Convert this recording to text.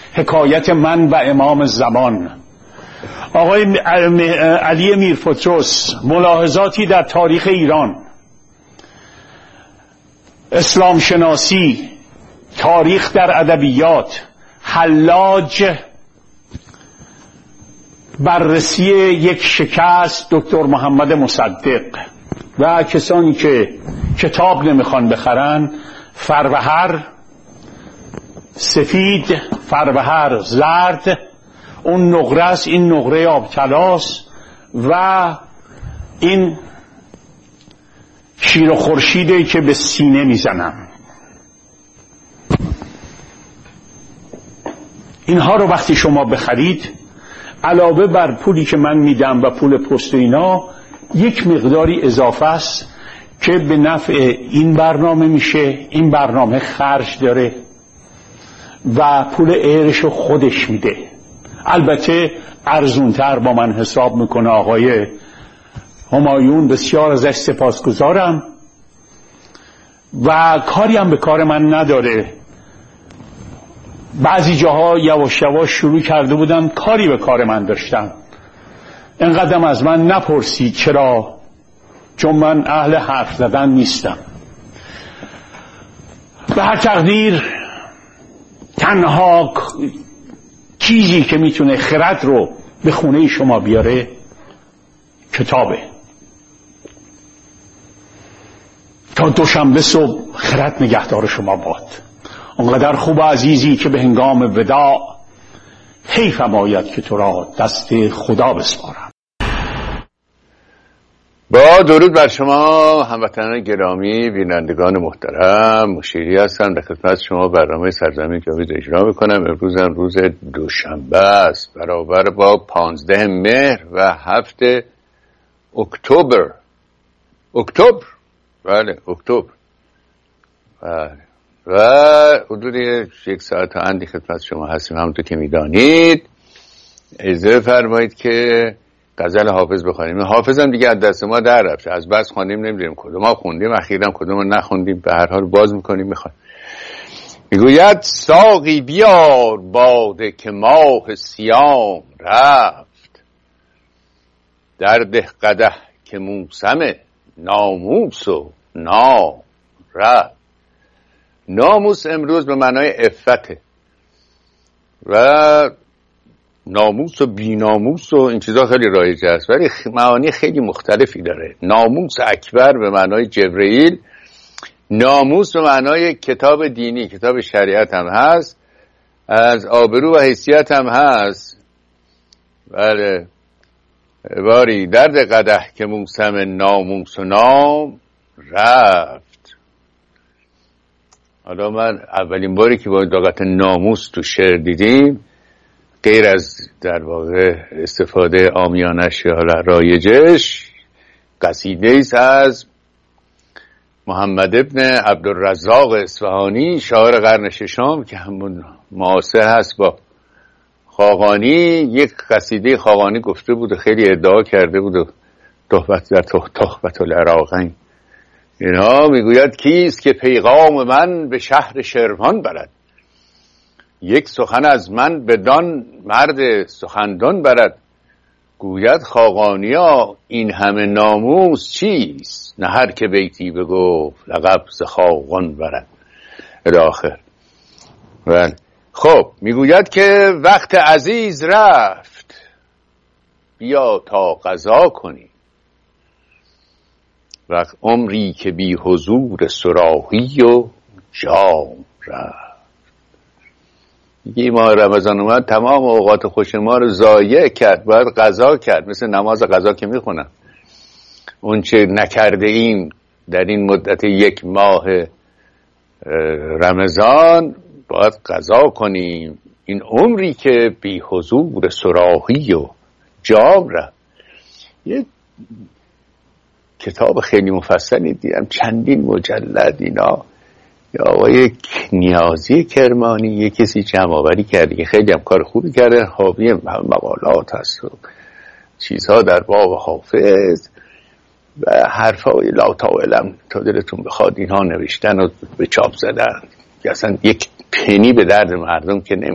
حکایت من و امام زمان. آقای علی میرپتروس، ملاحظاتی در تاریخ ایران، اسلام شناسی، تاریخ در ادبیات، حلاج، بررسی یک شکست دکتر محمد مصدق و کسانی که کتاب نمیخوان بخرن، فروهر سفید، فروهر زرد، اون نقره است، این نقره آبطلاست و این شیر و خورشیده که به سینه میزنم. اینها رو وقتی شما بخرید، علاوه بر پولی که من میدم و پول پست اینا، یک مقداری اضافه است که به نفع این برنامه میشه. این برنامه خرج داره و پول ایرش خودش میده. البته ارزونتر با من حساب میکنه آقای همایون، بسیار ازش سپاسگزارم و کاری هم به کار من نداره. بعضی جاها یواش یواش شروع کرده بودن کاری به کار من داشتن. اینقدرم از من نپرسید چرا، چون من اهل حرف زدن نیستم. به هر تقدیر تنها چیزی که میتونه خرد رو به خونه شما بیاره کتابه. تا دوشنبه صبح خرد نگهدار شما باد. اونقدر خوب و عزیزی که به هنگام وداع حیفم آید که تو را دست خدا بسپارم. با درود بر شما هموطنان گرامی، بینندگان محترم، مشیری هستم در خدمت شما برنامه سرزمین جاوید اجرا میکنم. امروز هم روز دوشنبه است، برابر با 15 مهر و 7 اکتبر. بله اکتبر. و حدود 1 ساعت و اندی خدمت شما هستیم. همونطور که میدانید اجازه فرمایید که غزل حافظ بخوانیم. حافظ هم دیگه از دست ما در رفت، از بس خوانیم نمیدونیم کدوم ها خوندیم اخیراً کدوم رو نخوندیم، به هر حال باز میکنیم میخوانیم. میگوید ساقی بیار باده که ماه صیام رفت، در ده قدح که موسم ناموس و نام رفت. ناموس امروز به معنای عفته و ناموس و بیناموس و این چیزا خیلی رایج است، ولی معانی خیلی مختلفی داره. ناموس اکبر به معنای جبرئیل، ناموس به معنای کتاب دینی، کتاب شریعت هم هست، از آبرو و حیثیت هم هست. بله باری درد قدح که موسم ناموس و نام رفت. حالا من اولین باری که با لغت ناموس تو شعر دیدیم، غیر از در واقع استفاده عامیانش یا رایجش، قصیده ایست از محمد ابن عبدالرزاق اصفهانی، شاعر قرن ششم که همون معاصر هست با خاقانی. یک قصیده خاقانی گفته بود و خیلی ادعا کرده بود و تحفت العراقین اینا. میگوید کیست که پیغام من به شهر شروان برد، یک سخن از من بدان مرد سخندان برد. گوید خاقانیا این همه ناموس چیست، نه هر که بیتی بگفت لقب ز خاقان برد. الاخر. خب میگوید که وقت عزیز رفت، بیا تا قضا کنی، وقت عمری که بی حضور صراحی و جام رفت. یه ماه رمضان اومد، تمام اوقات خوش ما رو ضایع کرد، باید قضا کرد، مثل نماز قضا که میخونم. اون چه نکرده ایم در این مدت 1 ماه رمضان باید قضا کنیم. این عمری که بی حضور صراحی و جام رفت. یه کتاب خیلی مفصلی دیدم، چندین مجلد اینا، یا آقای نیازی کرمانی یه کسی جمع آوری کرده که خیلی هم کار خوبی کرده، حاوی مقالات هست و چیزها در باب حافظ و حرفای لا طاولم تا دلتون بخواد اینها نوشتن و به چاپ زدن که اصلا یک پنی به درد مردم که